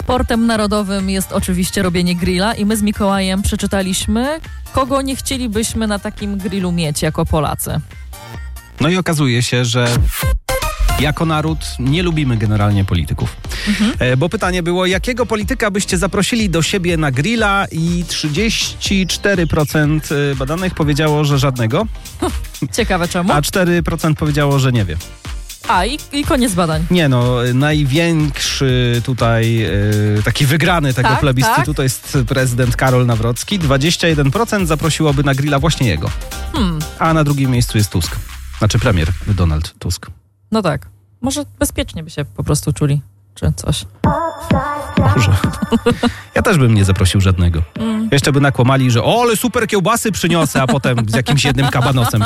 Sportem narodowym jest oczywiście robienie grilla i my z Mikołajem przeczytaliśmy, kogo nie chcielibyśmy na takim grillu mieć jako Polacy. No i okazuje się, że jako naród nie lubimy generalnie polityków. Bo pytanie było, jakiego polityka byście zaprosili do siebie na grilla i 34% badanych powiedziało, że żadnego. Ciekawe czemu? A 4% powiedziało, że nie wie. I koniec badań. Nie no, największy tutaj taki wygrany tego plebiscytu to jest prezydent Karol Nawrocki. 21% zaprosiłoby na grilla właśnie jego. A na drugim miejscu jest Tusk. Znaczy premier Donald Tusk. No tak. Może bezpiecznie by się po prostu czuli, czy coś. Może. Ja też bym nie zaprosił żadnego. Jeszcze by nakłamali, że ale super kiełbasy przyniosę, a potem z jakimś jednym kabanosem